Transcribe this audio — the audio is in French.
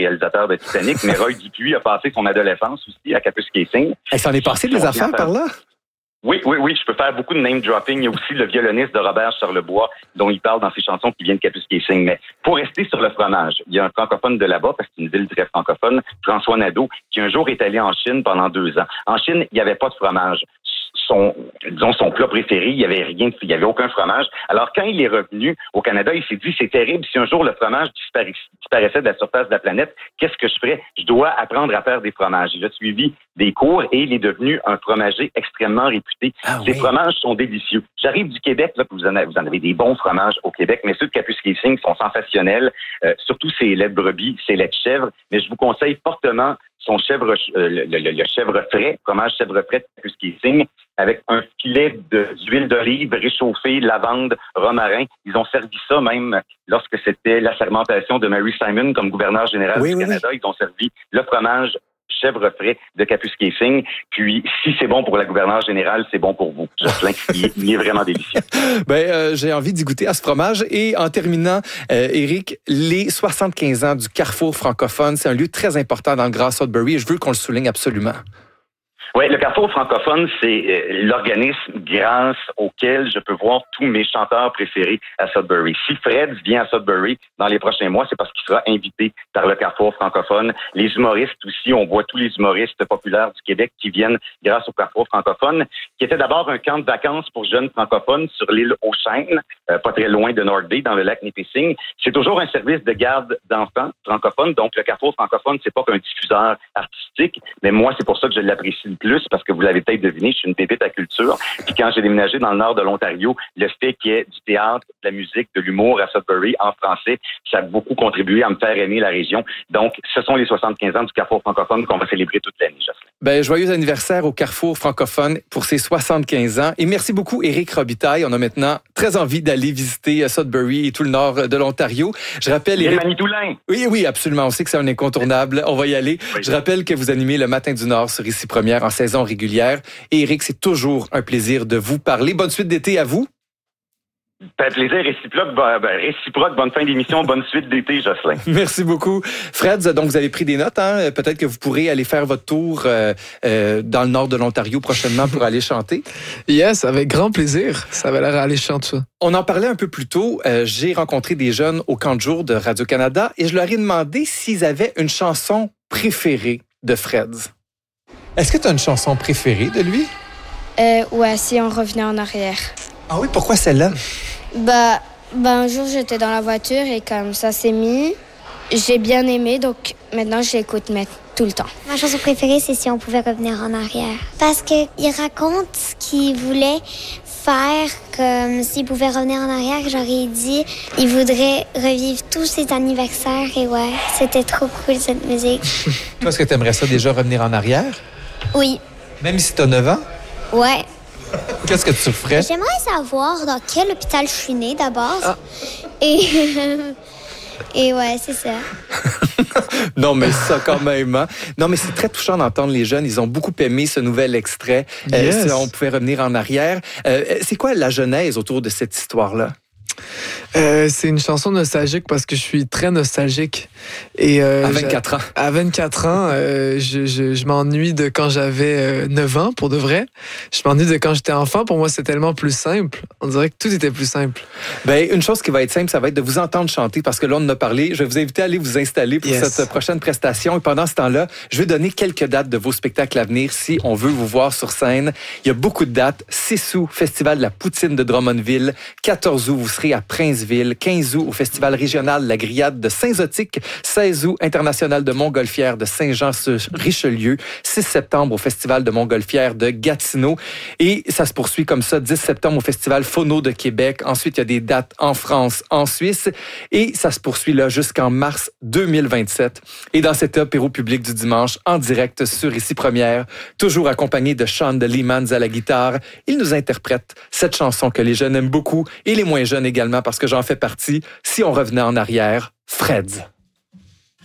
réalisateur de Titanic, mais Roy Dupuis a passé son adolescence aussi à Kapuskasing. Elle s'en est passé des affaires par là? Oui, je peux faire beaucoup de name dropping. Il y a aussi le violoniste de Robert Charlebois, dont il parle dans ses chansons qui viennent de Kapuskasing. Mais pour rester sur le fromage, il y a un francophone de là-bas, parce que c'est une ville très francophone, François Nadeau, qui un jour est allé en Chine pendant 2 ans. En Chine, il n'y avait pas de fromage. Son plat préféré, il y avait aucun fromage. Alors, quand il est revenu au Canada, il s'est dit, c'est terrible, si un jour le fromage disparaissait de la surface de la planète, qu'est-ce que je ferais? Je dois apprendre à faire des fromages. Il a suivi des cours et il est devenu un fromager extrêmement réputé. Ces fromages sont délicieux. J'arrive du Québec, là, vous en avez des bons fromages au Québec, mais ceux de Kapuskasing sont sensationnels, surtout ces laits de brebis, ces laits de chèvre, mais je vous conseille fortement le chèvre frais, fromage chèvre frais de Kapuskasing, avec un filet d'huile d'olive réchauffée, lavande, romarin. Ils ont servi ça même lorsque c'était l'assermentation de Mary Simon comme gouverneur général du Canada. Ils ont servi le fromage chèvre frais de Kapuskasing. Puis, si c'est bon pour la gouverneure générale, c'est bon pour vous. Jocelyn, il est vraiment délicieux. J'ai envie d'y goûter à ce fromage. Et en terminant, Éric, les 75 ans du Carrefour francophone, c'est un lieu très important dans le Grand Sudbury et je veux qu'on le souligne absolument. Oui, le Carrefour francophone, c'est l'organisme grâce auquel je peux voir tous mes chanteurs préférés à Sudbury. Si Fred vient à Sudbury dans les prochains mois, c'est parce qu'il sera invité par le Carrefour francophone. Les humoristes aussi, on voit tous les humoristes populaires du Québec qui viennent grâce au Carrefour francophone, qui était d'abord un camp de vacances pour jeunes francophones sur l'île aux Chênes, pas très loin de North Bay, dans le lac Nipissing. C'est toujours un service de garde d'enfants francophones, donc le Carrefour francophone, c'est pas qu'un diffuseur artistique, mais moi, c'est pour ça que je l'apprécie plus, parce que vous l'avez peut-être deviné, je suis une pépite à culture. Puis quand j'ai déménagé dans le nord de l'Ontario, le fait qu'il y ait du théâtre, de la musique, de l'humour à Sudbury en français, ça a beaucoup contribué à me faire aimer la région. Donc, ce sont les 75 ans du Carrefour francophone qu'on va célébrer toute l'année, Jocelyn. Joyeux anniversaire au Carrefour francophone pour ses 75 ans. Et merci beaucoup, Éric Robitaille. On a maintenant très envie d'aller visiter Sudbury et tout le nord de l'Ontario. Je rappelle... Les Manitoulins. Oui, absolument. On sait que c'est un incontournable. On va y aller. Oui. Je rappelle que vous animez le Matin du Nord sur Ici Première en saison régulière. Et Éric, c'est toujours un plaisir de vous parler. Bonne suite d'été à vous. Plaisir réciproque, bonne fin d'émission, bonne suite d'été, Jocelyn. Merci beaucoup. Fred, donc vous avez pris des notes, hein? Peut-être que vous pourrez aller faire votre tour dans le nord de l'Ontario prochainement pour aller chanter. Yes, avec grand plaisir. Ça avait l'air alléchant, ça. On en parlait un peu plus tôt. J'ai rencontré des jeunes au camp de jour de Radio-Canada et je leur ai demandé s'ils avaient une chanson préférée de Fred. Est-ce que tu as une chanson préférée de lui? Ouais, si on revenait en arrière. Ah oui, pourquoi celle-là? Un jour, j'étais dans la voiture et comme ça s'est mis, j'ai bien aimé, donc maintenant, je l'écoute tout le temps. Ma chanson préférée, c'est Si on pouvait revenir en arrière. Parce qu'il raconte ce qu'il voulait faire, comme s'il pouvait revenir en arrière, j'aurais dit, il voudrait revivre tous ses anniversaires et ouais, c'était trop cool cette musique. Toi, est-ce que tu aimerais ça déjà revenir en arrière? Oui. Même si tu as 9 ans? Ouais. Qu'est-ce que tu ferais? J'aimerais savoir dans quel hôpital je suis née d'abord. Ah. Et ouais, c'est ça. Non, mais ça quand même. Hein? Non, mais c'est très touchant d'entendre les jeunes. Ils ont beaucoup aimé ce nouvel extrait. Yes. On pouvait revenir en arrière. C'est quoi la genèse autour de cette histoire-là? C'est une chanson nostalgique parce que je suis très nostalgique. Et, à 24 ans. À 24 ans, je m'ennuie de quand j'avais 9 ans, pour de vrai. Je m'ennuie de quand j'étais enfant. Pour moi, c'est tellement plus simple. On dirait que tout était plus simple. Une chose qui va être simple, ça va être de vous entendre chanter parce que là, on en a parlé. Je vais vous inviter à aller vous installer pour cette prochaine prestation. Et pendant ce temps-là, je vais donner quelques dates de vos spectacles à venir si on veut vous voir sur scène. Il y a beaucoup de dates. 6 août, Festival de la Poutine de Drummondville. 14 août, vous serez à Princeville. 15 août, au Festival régional La Grillade de Saint-Zotique. 16 août, International de Montgolfière de Saint-Jean-sur-Richelieu. 6 septembre, au Festival de Montgolfière de Gatineau. Et ça se poursuit comme ça. 10 septembre, au Festival Phono de Québec. Ensuite, il y a des dates en France, en Suisse. Et ça se poursuit là jusqu'en mars 2027. Et dans cet apéro public du dimanche, en direct sur Ici Première, toujours accompagné de Sean de Leemans à la guitare, il nous interprète cette chanson que les jeunes aiment beaucoup et les moins jeunes également parce que j'en fais partie. Si on revenait en arrière, Fred.